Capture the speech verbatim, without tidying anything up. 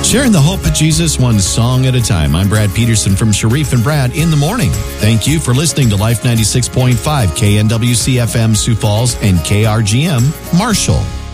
Sharing the hope of Jesus one song at a time. I'm Brad Peterson from Sharif and Brad in the morning. Thank you for listening to Life ninety-six point five, K N W C F M Sioux Falls and K R G M Marshall.